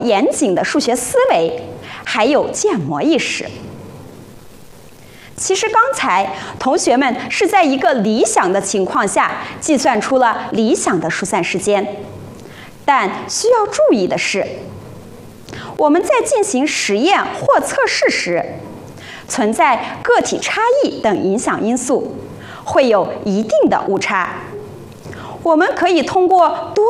严谨的数学思维，还有建模意识。其实刚才同学们是在一个理想的情况下计算出了理想的疏散时间，但需要注意的是，我们在进行实验或测试时，存在个体差异等影响因素，会有一定的误差。我们可以通过多